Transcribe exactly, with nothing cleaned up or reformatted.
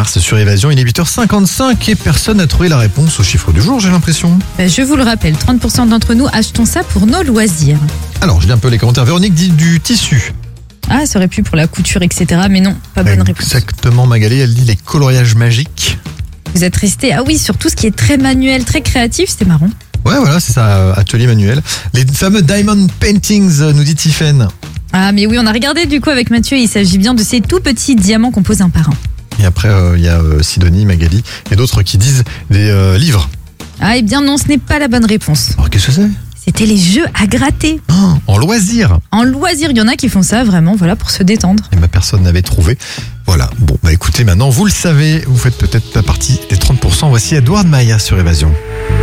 Mars sur Évasion. Il est huit heures cinquante-cinq et personne n'a trouvé la réponse au chiffre du jour, j'ai l'impression. Ben, je vous le rappelle, trente pour cent d'entre nous achetons ça pour nos loisirs. Alors, je lis un peu les commentaires. Véronique dit du tissu. Ah, ça aurait pu pour la couture, et cetera. Mais non, pas bonne réponse. Exactement, Magali, elle dit les coloriages magiques. Vous êtes resté, ah oui, sur tout ce qui est très manuel, très créatif, c'était marrant. Ouais, voilà, c'est ça, atelier manuel. Les fameux Diamond Paintings, nous dit Tiffen. Ah, mais oui, on a regardé du coup avec Mathieu, il s'agit bien de ces tout petits diamants qu'on pose un par un. Et après, il euh, y a euh, Sidonie, Magali et d'autres qui disent des euh, livres. Ah, eh bien non, ce n'est pas la bonne réponse. Alors, qu'est-ce que c'est ? C'était les jeux à gratter. Oh, en loisir. En loisir, il y en a qui font ça vraiment, voilà, pour se détendre. Et ma personne n'avait trouvé. Voilà. Bon, bah écoutez, maintenant, vous le savez, vous faites peut-être la partie des trente pour cent. Voici Edouard Maya sur Évasion.